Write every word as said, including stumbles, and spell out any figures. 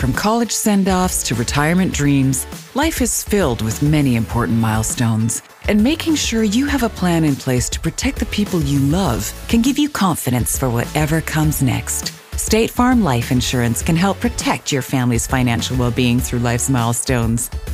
From college send-offs to retirement dreams, life is filled with many important milestones. And making sure you have a plan in place to protect the people you love can give you confidence for whatever comes next. State Farm Life Insurance can help protect your family's financial well-being through life's milestones.